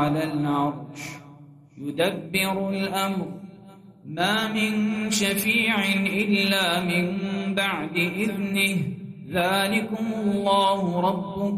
على العرش يدبر الأمر ما من شفيع إلا من بعد إذنه ذلكم الله ربكم